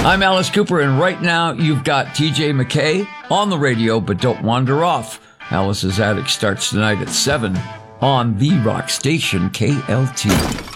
I'm Alice Cooper, and right now you've got TJ McKay on the radio, but don't wander off. Alice's Attic starts tonight at 7 on the rock station KLT.